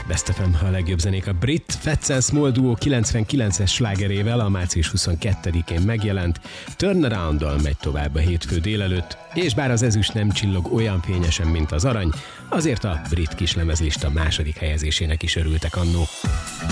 Best FM, a legjobb zenék. A brit Fats and Small Duo 99-es slágerével a március 22-én megjelent Turnaround-dal megy tovább a hétfő délelőtt, és bár az ezüst nem csillog olyan fényesen, mint az arany, azért a brit kislemezlista második helyezésének is örültek annó.